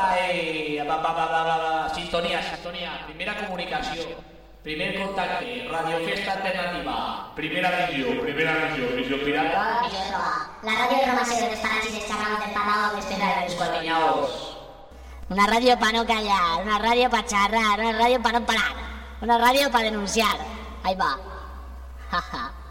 Sintonia. Primera comunicació. Primer contacte. Radiofesta alternativa. Primera visió, visió pirata. La radio de Roma de los Parachises, charramos del pasado, despedida de los Colmeñaos. Una radio para no callar, una radio para charrar, una radio para no parar, una radio para denunciar. Ahí va. Jaja.